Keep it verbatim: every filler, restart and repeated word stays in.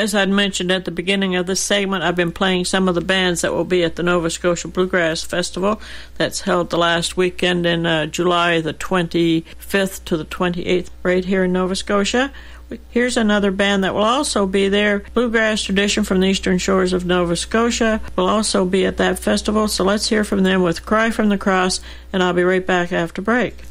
As I'd mentioned at the beginning of this segment, I've been playing some of the bands that will be at the Nova Scotia Bluegrass Festival that's held the last weekend in uh, July the twenty-fifth to the twenty-eighth right here in Nova Scotia. Here's another band that will also be there. Bluegrass Tradition from the Eastern Shores of Nova Scotia will also be at that festival, so let's hear from them with Cry from the Cross, and I'll be right back after break.